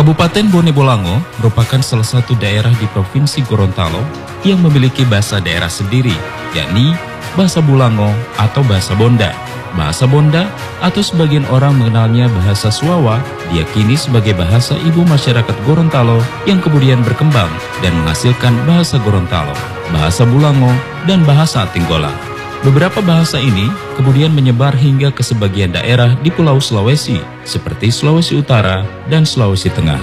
Kabupaten Bone Bolango merupakan salah satu daerah di Provinsi Gorontalo yang memiliki bahasa daerah sendiri, yakni bahasa Bolango atau bahasa Bonda. Bahasa Bonda atau sebagian orang mengenalnya bahasa Suawa diyakini sebagai bahasa ibu masyarakat Gorontalo yang kemudian berkembang dan menghasilkan bahasa Gorontalo, bahasa Bolango, dan bahasa Tinggola. Beberapa bahasa ini kemudian menyebar hingga ke sebagian daerah di Pulau Sulawesi, seperti Sulawesi Utara dan Sulawesi Tengah.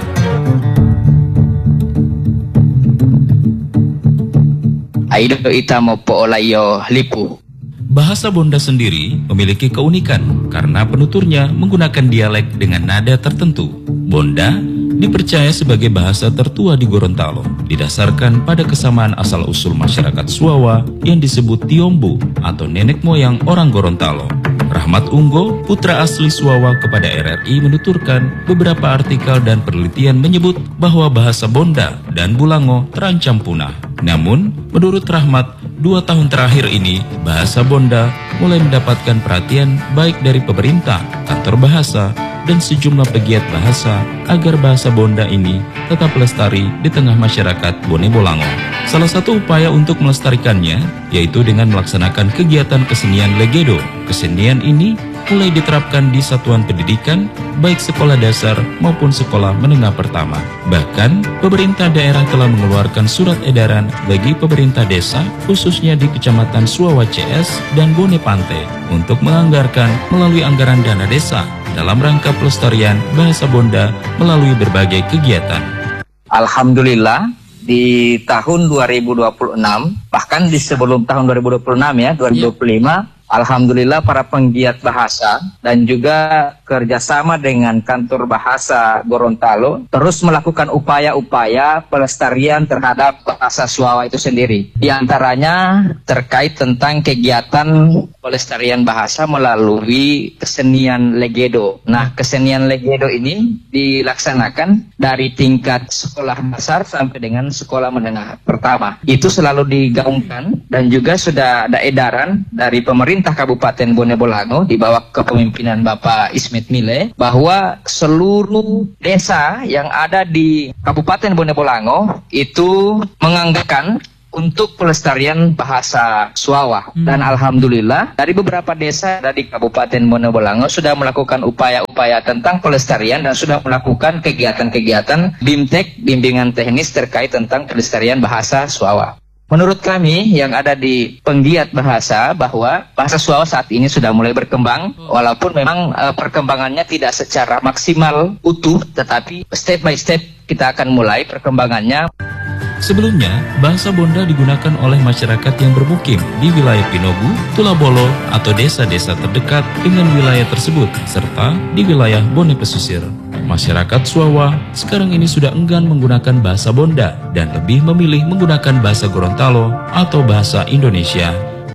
Aido ita mopo olayo lipu. Bahasa Bonda sendiri memiliki keunikan karena penuturnya menggunakan dialek dengan nada tertentu. Bonda dipercaya sebagai bahasa tertua di Gorontalo, didasarkan pada kesamaan asal-usul masyarakat Suawa yang disebut Tiombu atau nenek moyang orang Gorontalo. Rahmat Unggo, putra asli Suawa kepada RRI menuturkan beberapa artikel dan penelitian menyebut bahwa bahasa Bonda dan Bolango terancam punah. Namun, menurut Rahmat, 2 tahun terakhir ini, bahasa Bonda mulai mendapatkan perhatian baik dari pemerintah, kantor bahasa, dan sejumlah pegiat bahasa agar bahasa Bonda ini tetap lestari di tengah masyarakat Bone Bolango. Salah satu upaya untuk melestarikannya yaitu dengan melaksanakan kegiatan kesenian Legedo. Kesenian ini mulai diterapkan di satuan pendidikan baik sekolah dasar maupun sekolah menengah pertama. Bahkan, pemerintah daerah telah mengeluarkan surat edaran bagi pemerintah desa khususnya di Kecamatan Suawa CS dan Bone Pante untuk menganggarkan melalui anggaran dana desa dalam rangka pelestarian bahasa Bonda melalui berbagai kegiatan. Alhamdulillah di tahun 2026, bahkan di sebelum tahun 2026 ya, 2025, alhamdulillah para penggiat bahasa dan juga kerjasama dengan kantor bahasa Gorontalo terus melakukan upaya-upaya pelestarian terhadap bahasa Suawa itu sendiri. Di antaranya terkait tentang kegiatan pelestarian bahasa melalui kesenian Legedo. Nah, kesenian Legedo ini dilaksanakan dari tingkat sekolah dasar sampai dengan sekolah menengah pertama. Itu selalu digaungkan dan juga sudah ada edaran dari pemerintah Kabupaten Bone Bolango di bawah kepemimpinan Bapak Ismet Mile bahwa seluruh desa yang ada di Kabupaten Bone Bolango itu menganggarkan untuk pelestarian bahasa Suawa. Dan alhamdulillah dari beberapa desa dari Kabupaten Bone Bolango sudah melakukan upaya-upaya tentang pelestarian dan sudah melakukan kegiatan-kegiatan BIMTEK, bimbingan teknis terkait tentang pelestarian bahasa Suawa. Menurut kami yang ada di penggiat bahasa bahwa bahasa Suawa saat ini sudah mulai berkembang, walaupun memang perkembangannya tidak secara maksimal utuh, tetapi step by step kita akan mulai perkembangannya. Sebelumnya, bahasa Bonda digunakan oleh masyarakat yang bermukim di wilayah Pinogu, Tulabolo, atau desa-desa terdekat dengan wilayah tersebut, serta di wilayah Bone Pesisir. Masyarakat Suawa sekarang ini sudah enggan menggunakan bahasa Bonda dan lebih memilih menggunakan bahasa Gorontalo atau bahasa Indonesia.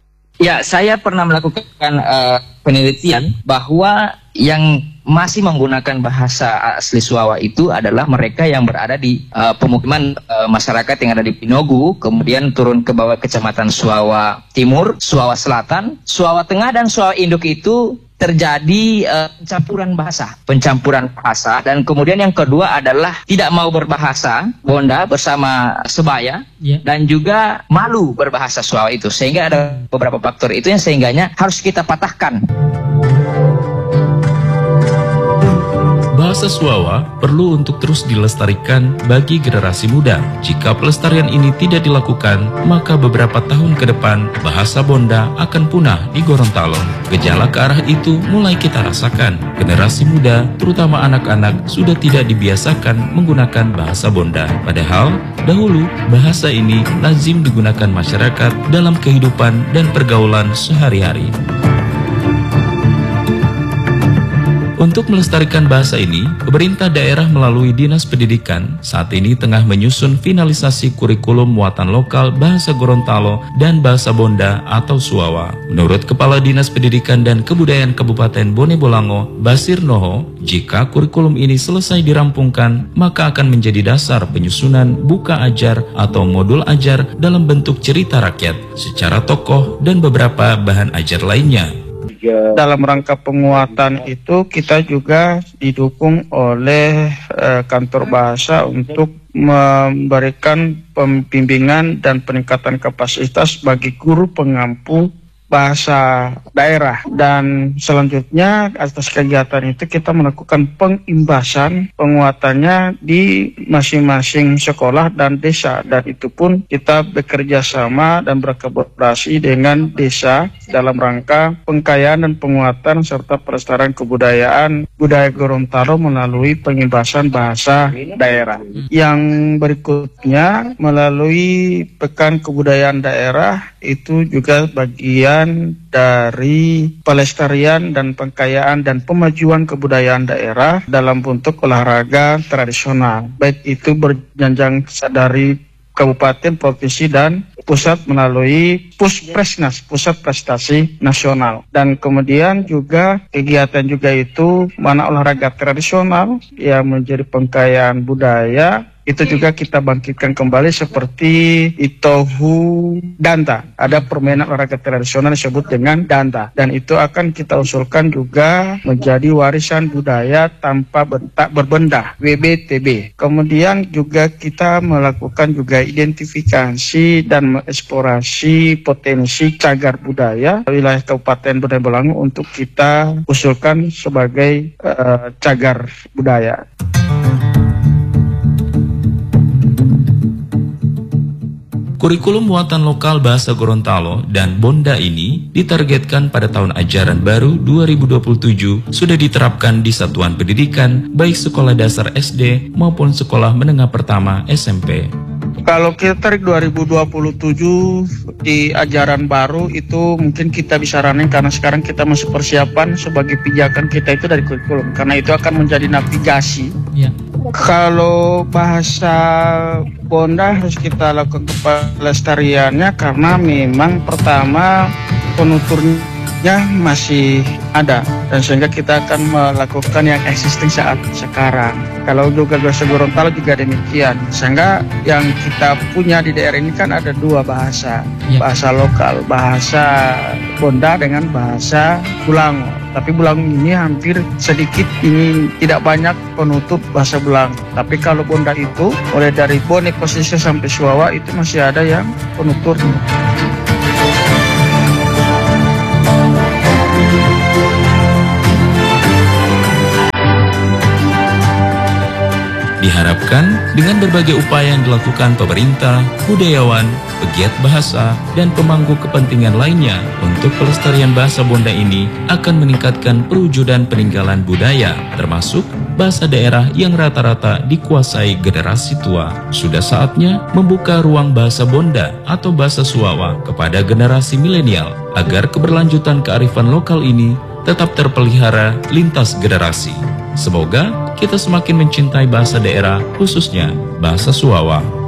Ya, saya pernah melakukan penelitian bahwa yang masih menggunakan bahasa asli Suawa itu adalah mereka yang berada di pemukiman masyarakat yang ada di Pinogu, kemudian turun ke bawah Kecamatan Suawa Timur, Suawa Selatan, Suawa Tengah, dan Suawa Induk itu terjadi pencampuran bahasa, dan kemudian yang kedua adalah tidak mau berbahasa Bonda bersama sebaya, dan juga malu berbahasa Suawa itu, sehingga ada beberapa faktor itu yang sehingganya harus kita patahkan. Bahasa Suawa perlu untuk terus dilestarikan bagi generasi muda. Jika pelestarian ini tidak dilakukan, maka beberapa tahun ke depan bahasa Bonda akan punah di Gorontalo. Gejala ke arah itu mulai kita rasakan. Generasi muda, terutama anak-anak, sudah tidak dibiasakan menggunakan bahasa Bonda. Padahal dahulu bahasa ini lazim digunakan masyarakat dalam kehidupan dan pergaulan sehari-hari. Untuk melestarikan bahasa ini, pemerintah daerah melalui Dinas Pendidikan saat ini tengah menyusun finalisasi kurikulum muatan lokal bahasa Gorontalo dan bahasa Bonda atau Suawa. Menurut Kepala Dinas Pendidikan dan Kebudayaan Kabupaten Bone Bolango, Basir Noho, jika kurikulum ini selesai dirampungkan, maka akan menjadi dasar penyusunan buka ajar atau modul ajar dalam bentuk cerita rakyat, secara tokoh dan beberapa bahan ajar lainnya. dalam rangka penguatan itu kita juga didukung oleh kantor bahasa untuk memberikan pembimbingan dan peningkatan kapasitas bagi guru pengampu bahasa daerah. Dan selanjutnya atas kegiatan itu kita melakukan pengimbasan penguatannya di masing-masing sekolah dan desa, dan itu pun kita bekerja sama dan berkolaborasi dengan desa dalam rangka pengkayaan dan penguatan serta pelestarian kebudayaan budaya Gorontalo melalui pengimbasan bahasa daerah. Yang berikutnya melalui Pekan Kebudayaan Daerah, itu juga bagian dari pelestarian dan pengkayaan dan pemajuan kebudayaan daerah dalam bentuk olahraga tradisional, baik itu berjenjang dari kabupaten, provinsi, dan pusat melalui Puspresnas, Pusat Prestasi Nasional. Dan kemudian juga kegiatan juga itu mana olahraga tradisional yang menjadi pengkayaan budaya, itu juga kita bangkitkan kembali seperti Itohu Danta. Ada permainan olahraga tradisional disebut dengan Danta, dan itu akan kita usulkan juga menjadi warisan budaya tanpa tak berbenda, WBTB. Kemudian juga kita melakukan juga identifikasi dan mengeksplorasi potensi cagar budaya wilayah Kabupaten Bone Bolango untuk kita usulkan sebagai cagar budaya. Kurikulum muatan lokal bahasa Gorontalo dan Bonda ini ditargetkan pada tahun ajaran baru 2027 sudah diterapkan di satuan pendidikan baik sekolah dasar SD maupun sekolah menengah pertama SMP. Kalau kita tarik 2027 di ajaran baru itu mungkin kita bisa running karena sekarang kita masih persiapan sebagai pijakan kita itu dari kurikulum, karena itu akan menjadi navigasi. Ya. Kalau bahasa Bonda harus kita lakukan pelestariannya karena memang pertama penuturnya masih ada, dan sehingga kita akan melakukan yang existing saat sekarang. Kalau juga bahasa Gorontalo juga demikian, sehingga yang kita punya di daerah ini kan ada dua bahasa, bahasa lokal, bahasa Bonda dengan bahasa Bulango. Tapi Bulango ini hampir sedikit, ini tidak banyak penutur bahasa Bulango. Tapi kalau Bonda itu mulai dari Bone posisi sampai Suawa itu masih ada yang penuturnya. Diharapkan dengan berbagai upaya yang dilakukan pemerintah, budayawan, pegiat bahasa, dan pemangku kepentingan lainnya untuk pelestarian bahasa Bonda ini akan meningkatkan perwujudan peninggalan budaya, termasuk bahasa daerah yang rata-rata dikuasai generasi tua. Sudah saatnya membuka ruang bahasa Bonda atau bahasa Suawa kepada generasi milenial agar keberlanjutan kearifan lokal ini tetap terpelihara lintas generasi. Semoga kita semakin mencintai bahasa daerah, khususnya bahasa Suawa.